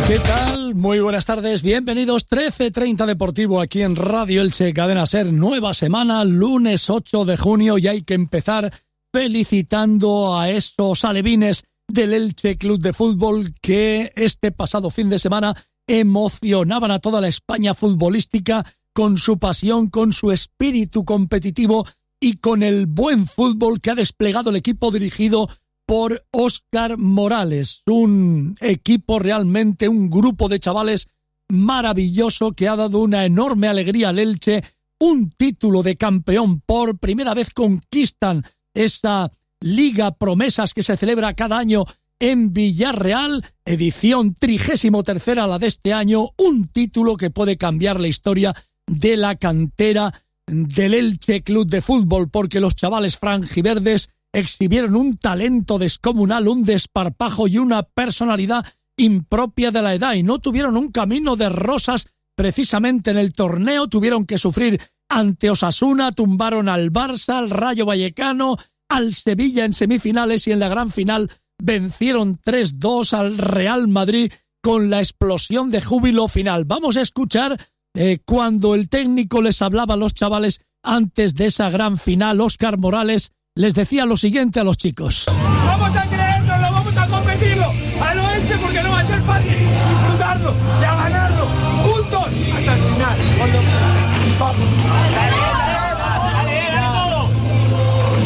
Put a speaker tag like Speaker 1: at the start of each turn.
Speaker 1: ¿Qué tal? Muy buenas tardes, bienvenidos. 13:30 Deportivo aquí en Radio Elche, Cadena SER. Nueva semana, lunes 8 de junio, y hay que empezar felicitando a esos alevines del Elche Club de Fútbol que este pasado fin de semana emocionaban a toda la España futbolística con su pasión, con su espíritu competitivo y con el buen fútbol que ha desplegado el equipo dirigido por Óscar Morales. Un equipo realmente, un grupo de chavales maravilloso que ha dado una enorme alegría al Elche. Un título de campeón, por primera vez conquistan esa Liga Promesas que se celebra cada año en Villarreal, edición 33ª la de este año, un título que puede cambiar la historia de la cantera del Elche Club de Fútbol, porque los chavales franjiverdes exhibieron un talento descomunal, un desparpajo y una personalidad impropia de la edad, y no tuvieron un camino de rosas precisamente en el torneo. Tuvieron que sufrir ante Osasuna, tumbaron al Barça, al Rayo Vallecano, al Sevilla en semifinales, y en la gran final vencieron 3-2 al Real Madrid con la explosión de júbilo final. Vamos a escuchar cuando el técnico les hablaba a los chavales antes de esa gran final. Óscar Morales les decía lo siguiente a los chicos:
Speaker 2: vamos a creérnoslo, vamos a competirlo a lo Elche, porque no va a ser fácil disfrutarlo y a ganarlo juntos hasta el final. Vamos.